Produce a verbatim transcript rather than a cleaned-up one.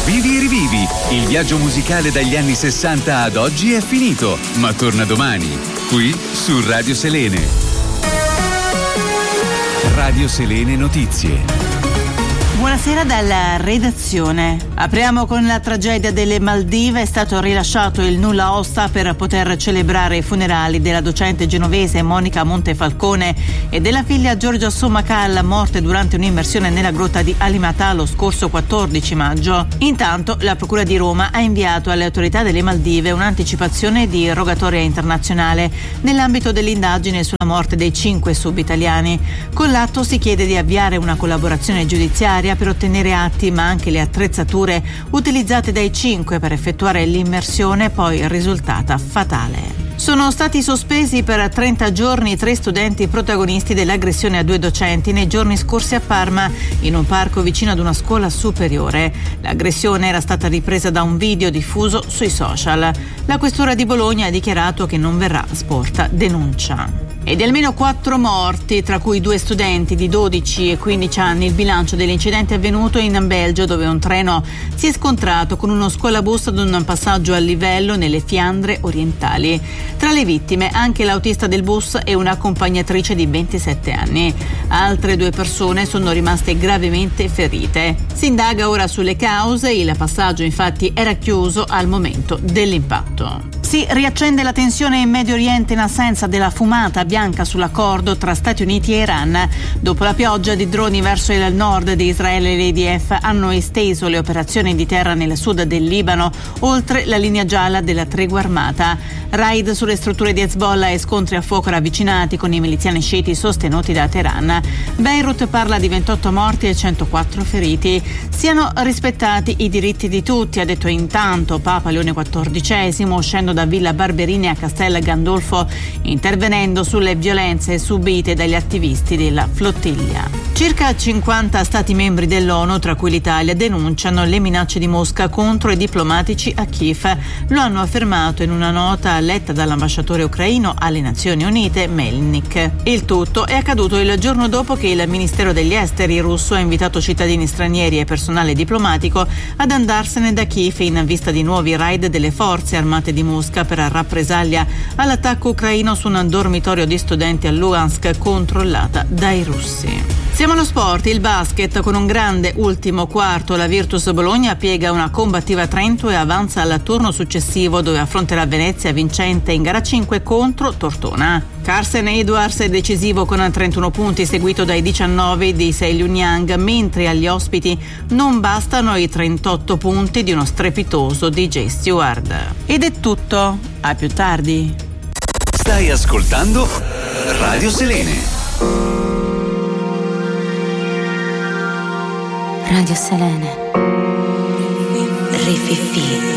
Vivi e rivivi, il viaggio musicale dagli anni sessanta ad oggi è finito, ma torna domani, qui su Radio Selene. Radio Selene Notizie. Buonasera dalla redazione. Apriamo con la tragedia delle Maldive. È stato rilasciato il nulla osta per poter celebrare i funerali della docente genovese Monica Montefalcone e della figlia Giorgia Sommacal, morte durante un'immersione nella grotta di Alimatà lo scorso quattordici maggio. Intanto la Procura di Roma ha inviato alle autorità delle Maldive un'anticipazione di rogatoria internazionale nell'ambito dell'indagine sulla morte dei cinque sub-italiani. Con l'atto si chiede di avviare una collaborazione giudiziaria per ottenere atti ma anche le attrezzature utilizzate dai cinque per effettuare l'immersione, poi risultata fatale. Sono stati sospesi per trenta giorni tre studenti protagonisti dell'aggressione a due docenti nei giorni scorsi a Parma, in un parco vicino ad una scuola superiore. L'aggressione era stata ripresa da un video diffuso sui social. La questura di Bologna ha dichiarato che non verrà sporta denuncia. E di almeno quattro morti, tra cui due studenti di dodici e quindici anni, il bilancio dell'incidente avvenuto in Belgio, dove un treno si è scontrato con uno scuolabus ad un passaggio a livello nelle Fiandre orientali. Tra le vittime anche l'autista del bus e un'accompagnatrice di ventisette anni. Altre due persone sono rimaste gravemente ferite. Si indaga ora sulle cause, il passaggio infatti era chiuso al momento dell'impatto. Si riaccende la tensione in Medio Oriente in assenza della fumata bianca sull'accordo tra Stati Uniti e Iran. Dopo la pioggia di droni verso il nord di Israele e l'I D F hanno esteso le operazioni di terra nel sud del Libano, oltre la linea gialla della tregua armata. Raid sulle strutture di Hezbollah e scontri a fuoco ravvicinati con i miliziani sciiti sostenuti da Teheran. Beirut parla di ventotto morti e centoquattro feriti. Siano rispettati i diritti di tutti, ha detto intanto Papa Leone quattordicesimo, uscendo da Villa Barberini a Castel Gandolfo, intervenendo sulle violenze subite dagli attivisti della flottiglia. Circa cinquanta stati membri dell'ONU, tra cui l'Italia, denunciano le minacce di Mosca contro i diplomatici a Kiev. Lo hanno affermato in una nota letta dall'ambasciatore ucraino alle Nazioni Unite, Melnik. Il tutto è accaduto il giorno dopo che il Ministero degli Esteri russo ha invitato cittadini stranieri e personale diplomatico ad andarsene da Kiev in vista di nuovi raid delle forze armate di Mosca per rappresaglia all'attacco ucraino su un dormitorio di studenti a Luhansk controllata dai russi. Siamo allo sport, il basket con un grande ultimo quarto. La Virtus Bologna piega una combattiva Trento e avanza al turno successivo, dove affronterà Venezia vincente in gara cinque contro Tortona. Carson Edwards è decisivo con trentuno punti, seguito dai diciannove di Seilun Yang, mentre agli ospiti non bastano i trentotto punti di uno strepitoso D J Stewart. Ed è tutto, a più tardi. Stai ascoltando Radio Selene. Radio Selene. Rififi.